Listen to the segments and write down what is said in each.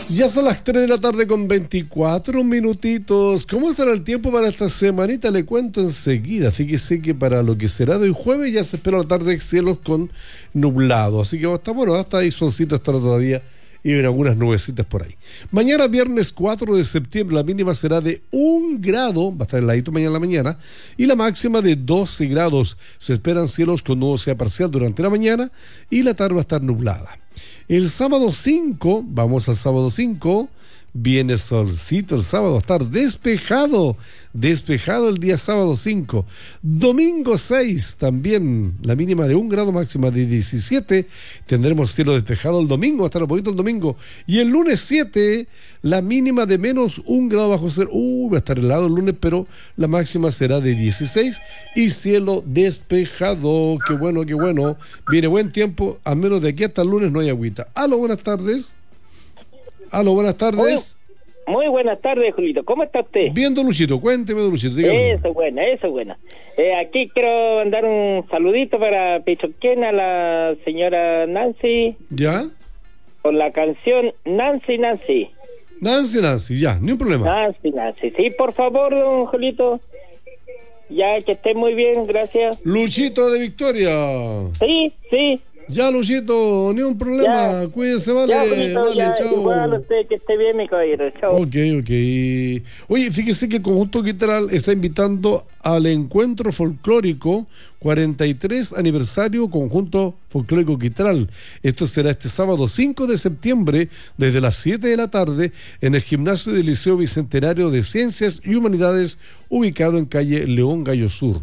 Ya son las 3 de la tarde con 24 minutitos. ¿Cómo estará el tiempo para esta semanita? Le cuento enseguida. Fíjese que para lo que será de hoy jueves ya se espera la tarde cielos con nublado. Así que está bueno, hasta ahí solcito estará todavía y en algunas nubecitas por ahí. Mañana viernes 4 de septiembre la mínima será de 1 grado, va a estar heladito mañana en la mañana, y la máxima de 12 grados. Se esperan cielos con nubosidad parcial durante la mañana y la tarde va a estar nublada. El sábado 5, vamos al sábado 5, viene solcito el sábado, va a estar despejado el día sábado 5. Domingo 6, también la mínima de 1 grado, máxima de 17, tendremos cielo despejado el domingo, va a estar un poquito el domingo. Y el lunes 7, la mínima de menos 1 grado bajo cero, va a estar helado el lunes, pero la máxima será de 16 y cielo despejado. Qué bueno, viene buen tiempo, al menos de aquí hasta el lunes no hay agüita. Aló, buenas tardes. Aló, buenas tardes. Muy buenas tardes, Julito. ¿Cómo está usted? Bien, don Luchito. Cuénteme, don Luchito. Dígame. Eso es buena. Aquí quiero mandar un saludito para Pichoquén, a la señora Nancy. ¿Ya? Con la canción Nancy. Nancy, ya, ni un problema. Nancy. Sí, por favor, don Julito. Ya, que esté muy bien, gracias. Luchito de Victoria. Sí. Ya, Luchito, ni un problema. Ya. Cuídense, vale. Chao. Igual usted, que esté bien, mi caballero. Chao. Ok. Oye, fíjese que el Conjunto Quitral está invitando al encuentro folclórico 43 aniversario Conjunto Folclórico Quitral. Esto será este sábado 5 de septiembre desde las 7 de la tarde en el gimnasio del Liceo Bicentenario de Ciencias y Humanidades, ubicado en calle León Gallo Sur.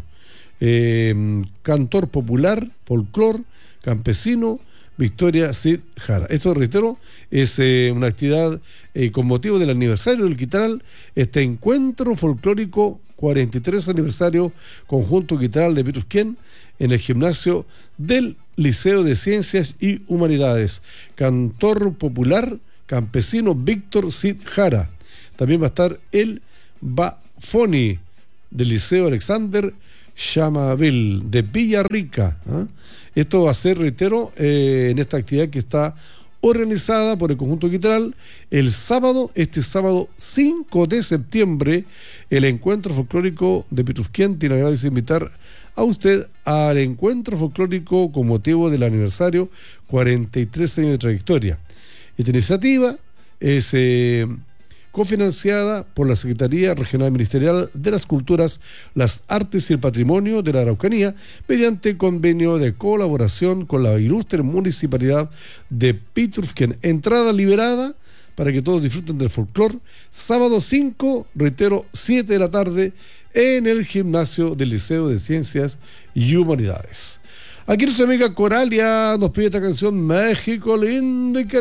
Cantor popular, folclor, campesino, Victoria Cid Jara. Esto, reitero, es una actividad con motivo del aniversario del Quitral, este encuentro folclórico 43 aniversario Conjunto Quitral de Pitusquén en el gimnasio del Liceo de Ciencias y Humanidades. Cantor popular, campesino, Víctor Cid Jara. También va a estar el Bafoni del Liceo Alexander Chamaville de Villarrica. Esto va a ser, reitero, en esta actividad que está organizada por el Conjunto Quitral este sábado 5 de septiembre, el encuentro folclórico de Pitusquén tiene la gracia de invitar a usted al encuentro folclórico con motivo del aniversario 43 años de trayectoria. Esta iniciativa es cofinanciada por la Secretaría Regional Ministerial de las Culturas, las Artes y el Patrimonio de la Araucanía, mediante convenio de colaboración con la ilustre Municipalidad de Pitusquén. Entrada liberada para que todos disfruten del folclor. Sábado 5, reitero, 7 de la tarde, en el gimnasio del Liceo de Ciencias y Humanidades. Aquí nuestra amiga Coralia nos pide esta canción, México lindo y querido.